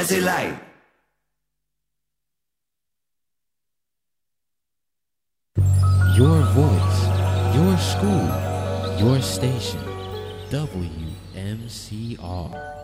Jazzy Live. Your voice, your school, your station, WMCR.